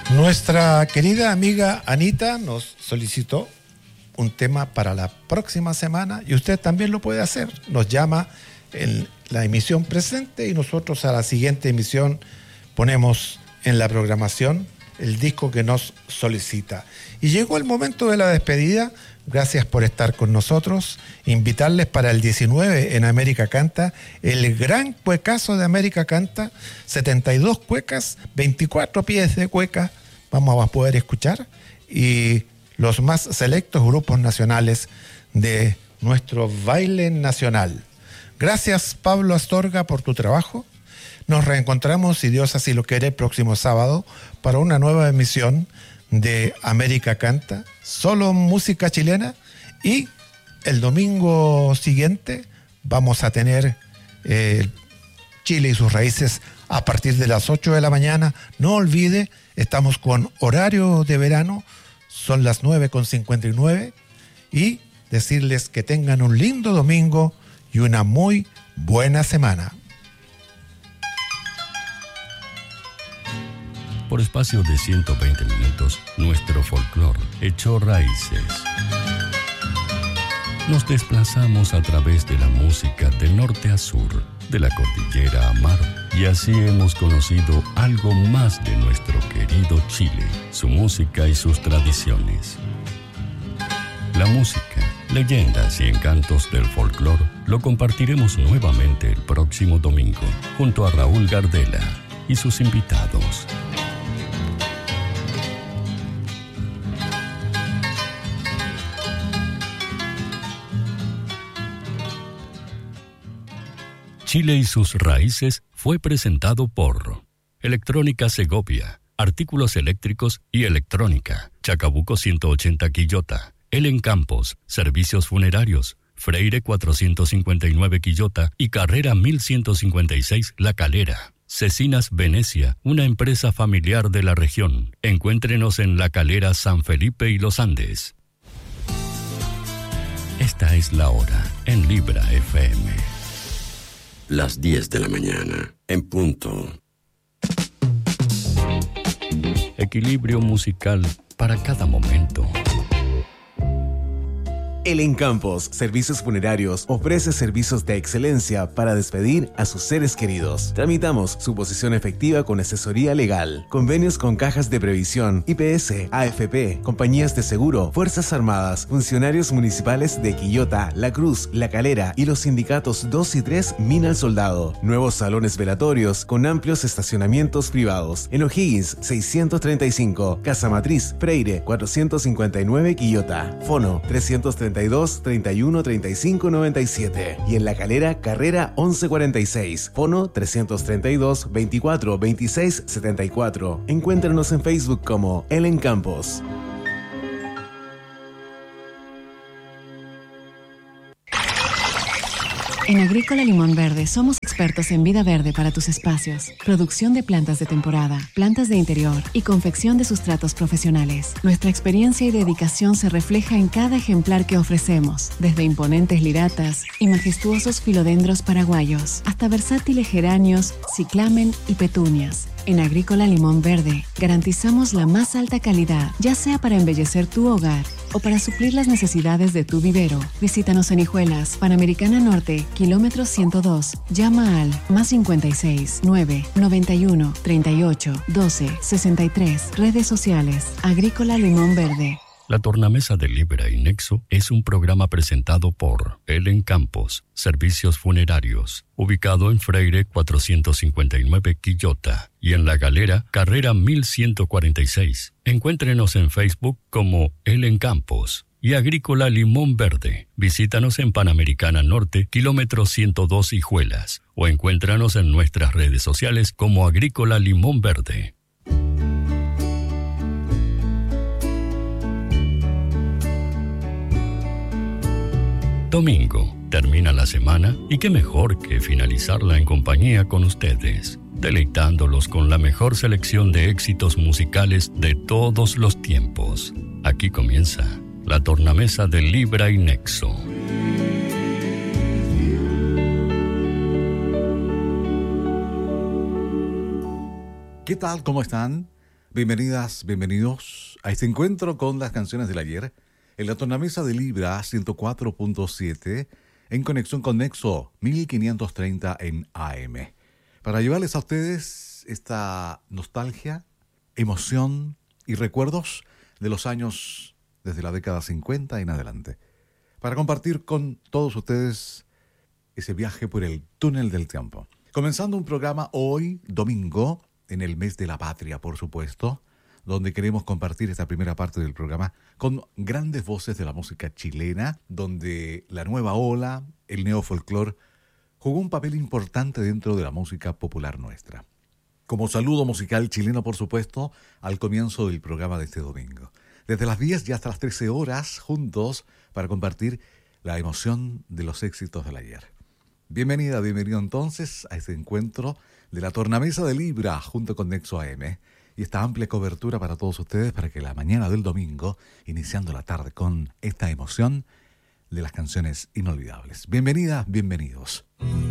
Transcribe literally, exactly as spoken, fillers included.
Nuestra querida amiga Anita nos solicitó un tema para la próxima semana y usted también lo puede hacer. Nos llama en la emisión presente y nosotros a la siguiente emisión ponemos en la programación el disco que nos solicita. Y llegó el momento de la despedida. Gracias por estar con nosotros. Invitarles para el diecinueve en América Canta, el gran cuecazo de América Canta, setenta y dos cuecas, veinticuatro pies de cueca vamos a poder escuchar y los más selectos grupos nacionales de nuestro baile nacional. Gracias, Pablo Astorga, por tu trabajo. Nos reencontramos, si Dios así lo quiere, el próximo sábado para una nueva emisión de América Canta, solo música chilena, y el domingo siguiente vamos a tener eh, Chile y sus raíces a partir de las ocho de la mañana. No olvide, estamos con horario de verano, son las nueve con cincuenta y nueve, y decirles que tengan un lindo domingo y una muy buena semana. Por espacio de ciento veinte minutos, nuestro folclor echó raíces. Nos desplazamos a través de la música del norte a sur, de la cordillera a mar, y así hemos conocido algo más de nuestro querido Chile, su música y sus tradiciones. La música, leyendas y encantos del folclor lo compartiremos nuevamente el próximo domingo, junto a Raúl Gardela y sus invitados. Chile y sus raíces fue presentado por Electrónica Segovia, artículos eléctricos y electrónica, Chacabuco ciento ochenta Quillota, Elen Campos, servicios funerarios, Freire cuatrocientos cincuenta y nueve Quillota y Carrera mil ciento cincuenta y seis La Calera. Cecinas Venecia, una empresa familiar de la región. Encuéntrenos en La Calera, San Felipe y Los Andes. Esta es la hora en Libra F M. Las diez de la mañana, en punto. Equilibrio musical para cada momento. Elen Campos, Servicios Funerarios, ofrece servicios de excelencia para despedir a sus seres queridos. Tramitamos suposición efectiva con asesoría legal, convenios con cajas de previsión, I P S, A F P, compañías de seguro, Fuerzas Armadas, funcionarios municipales de Quillota, La Cruz, La Calera y los sindicatos dos y tres Mina al Soldado. Nuevos salones velatorios con amplios estacionamientos privados. En O'Higgins, seiscientos treinta y cinco, Casa Matriz, Freire, cuatrocientos cincuenta y nueve Quillota. Fono, trescientos treinta y dos, treinta y uno, treinta y cinco, noventa y siete. Y en La Calera, Carrera once cuarenta y seis. Fono trescientos treinta y dos, veinticuatro, veintiséis, setenta y cuatro. Encuéntranos en Facebook como Elen Campos. En Agrícola Limón Verde somos expertos en vida verde para tus espacios, producción de plantas de temporada, plantas de interior y confección de sustratos profesionales. Nuestra experiencia y dedicación se refleja en cada ejemplar que ofrecemos, desde imponentes liratas y majestuosos filodendros paraguayos, hasta versátiles geranios, ciclamen y petunias. En Agrícola Limón Verde garantizamos la más alta calidad, ya sea para embellecer tu hogar o para suplir las necesidades de tu vivero. Visítanos en Hijuelas, Panamericana Norte, kilómetro ciento dos. Llama al más cincuenta y seis, nueve, noventa y uno, treinta y ocho, doce, sesenta y tres. Redes sociales, Agrícola Limón Verde. La tornamesa de Libra y Nexo es un programa presentado por Elen Campos, Servicios Funerarios, ubicado en Freire cuatrocientos cincuenta y nueve Quillota y en La Galera, Carrera mil ciento cuarenta y seis. Encuéntrenos en Facebook como Elen Campos y Agrícola Limón Verde. Visítanos en Panamericana Norte, kilómetro ciento dos Hijuelas, o encuéntranos en nuestras redes sociales como Agrícola Limón Verde. Domingo, termina la semana y qué mejor que finalizarla en compañía con ustedes, deleitándolos con la mejor selección de éxitos musicales de todos los tiempos. Aquí comienza la tornamesa de Libra y Nexo. ¿Qué tal? ¿Cómo están? Bienvenidas, bienvenidos a este encuentro con las canciones del ayer en la tornamesa de Libra ciento cuatro punto siete en conexión con Nexo mil quinientos treinta en A M. Para llevarles a ustedes esta nostalgia, emoción y recuerdos de los años desde la década cincuenta en adelante. Para compartir con todos ustedes ese viaje por el túnel del tiempo. Comenzando un programa hoy, domingo, en el mes de la patria, por supuesto, donde queremos compartir esta primera parte del programa con grandes voces de la música chilena, donde la nueva ola, el neofolclor, jugó un papel importante dentro de la música popular nuestra. Como saludo musical chileno, por supuesto, al comienzo del programa de este domingo. Desde las diez y hasta las trece horas, juntos, para compartir la emoción de los éxitos del ayer. Bienvenida, bienvenido entonces a este encuentro de la tornamesa de Libra junto con Nexo A M y esta amplia cobertura para todos ustedes para que la mañana del domingo, iniciando la tarde con esta emoción de las canciones inolvidables. Bienvenida, bienvenidos.